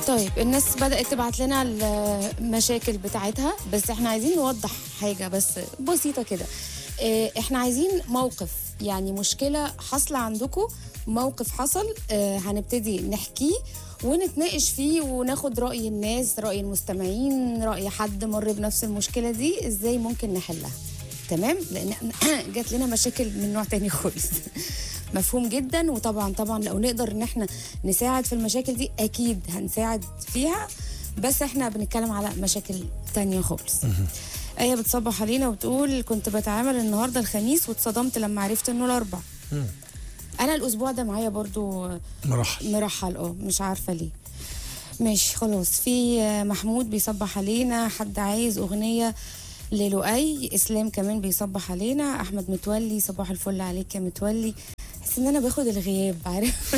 طيب الناس بدأت تبعت لنا المشاكل بتاعتها، بس احنا عايزين نوضح حاجة بس بسيطة كده. احنا عايزين موقف، يعني مشكلة حاصلة عندكم، موقف حصل هنبتدي نحكيه ونتناقش فيه وناخد رأي الناس، رأي المستمعين، رأي حد مر بنفس المشكلة دي، ازاي ممكن نحلها. تمام، لان جات لنا مشاكل من نوع تاني خالص. مفهوم جدا، وطبعا لو نقدر ان احنا نساعد في المشاكل دي اكيد هنساعد فيها، بس احنا بنتكلم على مشاكل تانية خالص. آية بتصبح علينا وبتقول كنت بتعامل النهارده الخميس واتصدمت لما عرفت انه الاربع. انا الاسبوع ده معايا برضو مرحل مش عارفه ليه. ماشي خلاص. في محمود بيصبح علينا، حد عايز اغنيه للؤي. اسلام كمان بيصبح علينا، احمد متولي صباح الفل عليك يا متولي. حس ان انا باخد الغياب، عارف.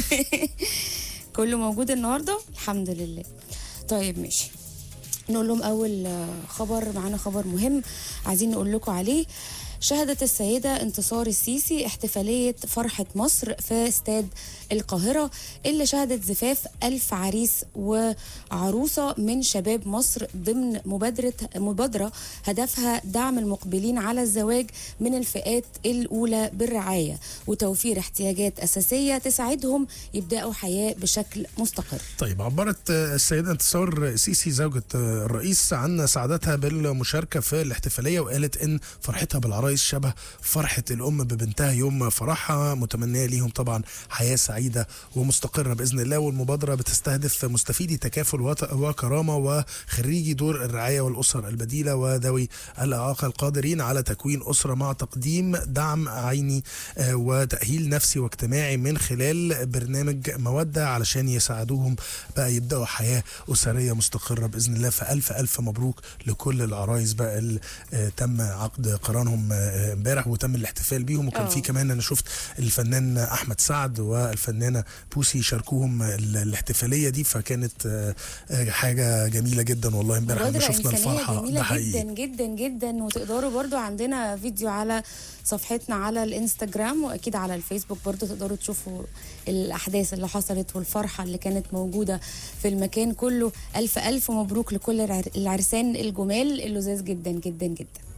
كله موجود النهارده الحمد لله. طيب ماشي، نقول لهم اول خبر معانا، خبر مهم عايزين نقول لكم عليه. شهدت السيدة انتصار السيسي احتفالية فرحة مصر في استاد القاهرة، اللي شهدت زفاف 1000 عريس وعروسة من شباب مصر ضمن مبادرة هدفها دعم المقبلين على الزواج من الفئات الأولى بالرعاية وتوفير احتياجات أساسية تساعدهم يبدأوا حياة بشكل مستقر. طيب، عبرت السيدة انتصار السيسي زوجة الرئيس عن سعادتها بالمشاركة في الاحتفالية، وقالت إن فرحتها بالعرايس شبه فرحة الأم ببنتها يوم فرحها، متمنية ليهم طبعا حياة سعيدة ومستقرة بإذن الله. والمبادرة بتستهدف مستفيدي تكافل وكرامة وخريجي دور الرعاية والأسر البديلة وذوي الإعاقة القادرين على تكوين أسرة، مع تقديم دعم عيني وتأهيل نفسي واجتماعي من خلال برنامج مودة علشان يساعدوهم بقى يبدأوا حياة أسرية مستقرة بإذن الله. فألف مبروك لكل العرايس بقى اللي تم عقد قرانهم امبارح وتم الاحتفال بيهم. وكان في كمان انا شفت الفنان احمد سعد والفنانه بوسي شاركوهم الاحتفاليه دي، فكانت حاجه جميله جدا والله امبارح لما شفنا الفرحه. جميله جدا جدا جدا. وتقدروا برضو عندنا فيديو على صفحتنا على الانستجرام واكيد على الفيسبوك برضو تقدروا تشوفوا الاحداث اللي حصلت والفرحه اللي كانت موجوده في المكان كله. الف مبروك لكل العرسان الجمال اللذاذ جدا جدا جدا.